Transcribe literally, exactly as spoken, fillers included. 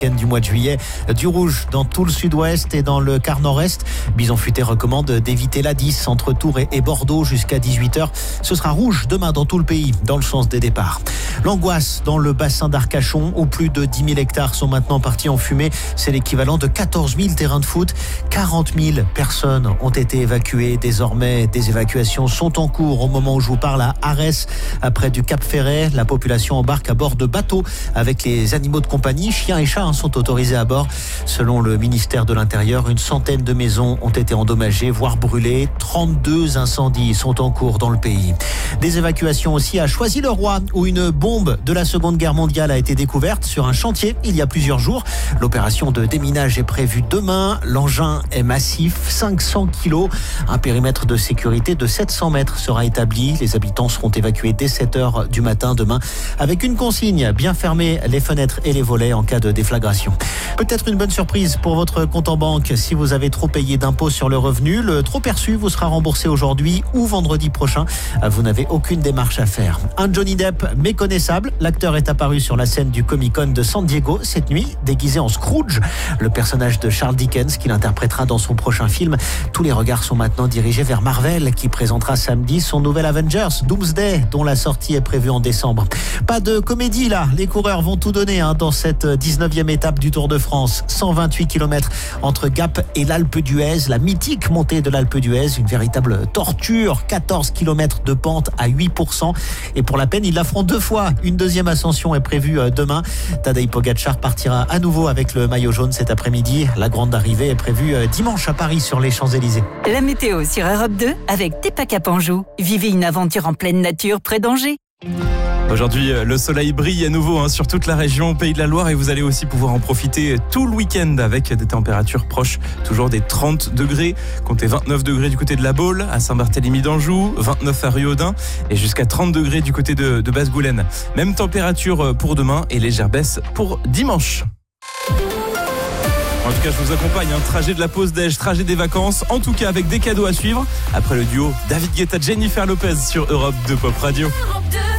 du mois de juillet, du rouge dans tout le sud-ouest et dans le quart nord-est. Bison Futé recommande d'éviter l'A dix entre Tours et Bordeaux jusqu'à dix-huit heures. Ce sera rouge demain dans tout le pays, dans le sens des départs. L'angoisse dans le bassin d'Arcachon, où plus de dix mille hectares sont maintenant partis en fumée. C'est l'équivalent de quatorze mille terrains de foot. quarante mille personnes ont été évacuées. Désormais, des évacuations sont en cours au moment où je vous parle à Arès, près du Cap Ferret. La population embarque à bord de bateaux avec les animaux de compagnie, chiens et chats sont autorisés à bord. Selon le ministère de l'Intérieur, une centaine de maisons ont été endommagées, voire brûlées. trente-deux incendies sont en cours dans le pays. Des évacuations aussi à Choisy-le-Roi, où une bombe de la Seconde Guerre mondiale a été découverte sur un chantier il y a plusieurs jours. L'opération de déminage est prévue demain. L'engin est massif, cinq cents kilos. Un périmètre de sécurité de sept cents mètres sera établi. Les habitants seront évacués dès sept heures du matin demain, avec une consigne: bien fermer les fenêtres et les volets en cas de déflagration. Peut-être une bonne surprise pour votre compte en banque. Si vous avez trop payé d'impôts sur le revenu, le trop perçu vous sera remboursé aujourd'hui ou vendredi prochain. Vous n'avez aucune démarche à faire. Un Johnny Depp méconnaissable. L'acteur est apparu sur la scène du Comic-Con de San Diego cette nuit, déguisé en Scrooge, le personnage de Charles Dickens qu'il interprétera dans son prochain film. Tous les regards sont maintenant dirigés vers Marvel, qui présentera samedi son nouvel Avengers, Doomsday, dont la sortie est prévue en décembre. Pas de comédie là, les coureurs vont tout donner hein, dans cette dix-neuvième étape du Tour de France. cent vingt-huit kilomètres entre Gap et l'Alpe d'Huez, la mythique montée de l'Alpe d'Huez, une véritable torture, quatorze kilomètres de pente à huit pour cent. Et pour la peine, ils la feront deux fois. Une deuxième ascension est prévue demain. Tadej Pogacar partira à nouveau avec le maillot jaune cet après-midi. La grande arrivée est prévue dimanche à Paris sur les Champs-Élysées. La météo sur Europe deux avec Tepa Cap Anjou. Vivez une aventure en pleine nature près d'Angers. Aujourd'hui, le soleil brille à nouveau hein, sur toute la région Pays de la Loire et vous allez aussi pouvoir en profiter tout le week-end avec des températures proches toujours des trente degrés. Comptez vingt-neuf degrés du côté de la Baule, à Saint-Barthélemy d'Anjou, vingt-neuf à Riaudin et jusqu'à trente degrés du côté de, de Basse-Goulaine. Même température pour demain et légère baisse pour dimanche. En tout cas, je vous accompagne, un hein, trajet de la pause déj, trajet des vacances, en tout cas avec des cadeaux à suivre. Après le duo David Guetta, Jennifer Lopez sur Europe deux Pop Radio.